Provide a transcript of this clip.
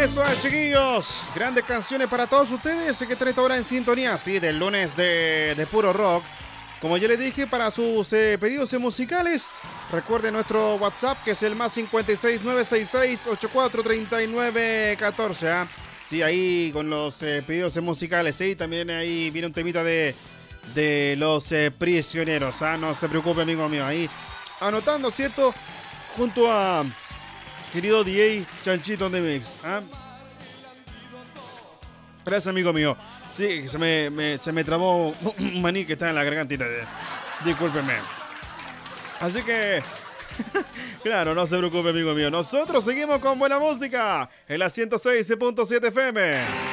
Eso es, chiquillos. Grandes canciones para todos ustedes que están esta hora en sintonía, sí, del lunes de puro rock. Como ya les dije, para sus pedidos musicales, recuerden nuestro WhatsApp, que es el más 56 966 843914. ¿Ah? Sí, ahí con los pedidos musicales. Sí, también ahí viene un temita de los prisioneros. ¿Ah? No se preocupe, amigo mío. Ahí anotando, ¿cierto? Junto a querido DJ Chanchito de Mix. ¿Ah? Gracias, amigo mío. Sí, se me trabó un maní que está en la gargantita. Discúlpeme. Así que, claro, no se preocupe, amigo mío. Nosotros seguimos con buena música en la 106.7 FM.